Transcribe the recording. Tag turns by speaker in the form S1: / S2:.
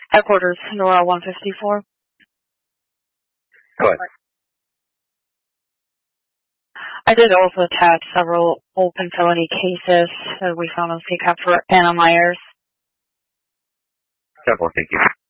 S1: Headquarters, Nora 154.
S2: Go ahead.
S1: I did also attach several open felony cases that we found on CCAP for Anna Myers.
S2: Several, thank you.